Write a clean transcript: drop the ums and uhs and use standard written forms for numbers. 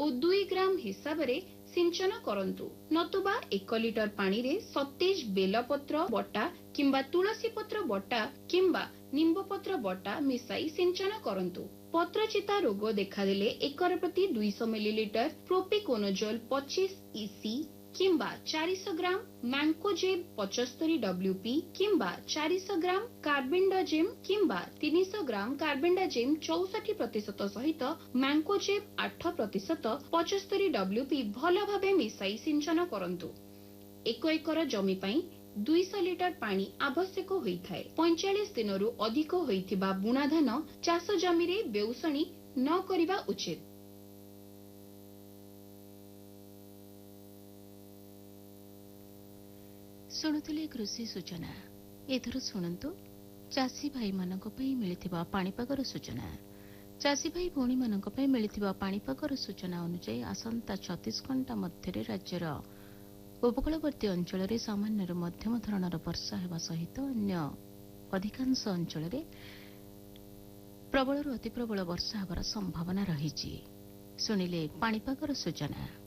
ଓ 2 ଗ୍ରାମ ହିସାବରେ सिंचन करंतु नतुबा 1 लिटर पानी रे 27 बेलपत्र बटा किंबा तुलसी पत्र बटा किंबा निंब पत्र बटा मिसाई सिंचन करंतु। पत्रचिता रोग देखादेले एकर प्रति 200 मिलीलीटर प्रोपिकोनोजोल 25 EC किंबा 400 ग्राम मैंकोजेब 75 WP किंबा 400 ग्राम कार्बेंडाजिम किंबा 300 ग्राम कार्बेंडाजिम 64% सहित मैंकोजेब 8% 75 WP भल भाबे मिसाई सिंचन करंतु। एक एकर जमी पई 200 लिटर पानी आवश्यक होइथाय। 45 दिनरु अधिक होइथिबा बुणा धान चाष जमी रे बेउसणी न करिबा उचित। शुणुले कृषि सूचना एथर शुणु चाषी भाई मानक पई मिलिथिबा पाणीपागर सूचना। चाषी भाई भौणी मानक पई मिलिथिबा पाणीपागर सूचना अनुसार आसंता 36 घंटा मध्य राज्यर उपकूलवर्ती अंचल में सामान्य मध्यम धरणर वर्षा हेबा सहित अन्य अधिकांश अंचल में प्रबल अति प्रबल वर्षा हेबार संभावना रही। शुणिले पाणीपागर सूचना।